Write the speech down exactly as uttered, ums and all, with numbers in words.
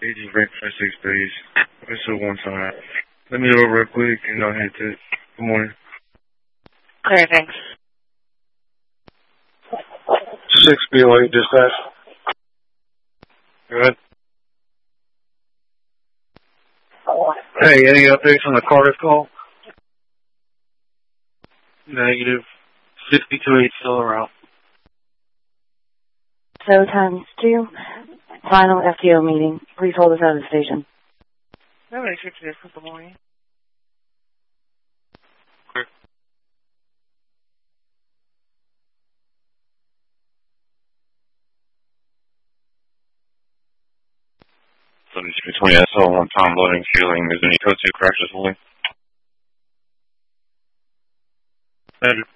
Agent Frank five six base. Episode one side. Let me know real quick and I'll head to it. Good morning. Clear, thanks. six B O eight dispatch. Go ahead. Hey, any updates on the Cardiff call? Negative. sixty-two eight still around. So times two. Final F T O meeting. Please hold us out of the station. Nobody should do this for the morning. Clear. seventy-two twenty S L one time loading, fueling. Is there any code two crashes holding? Negative.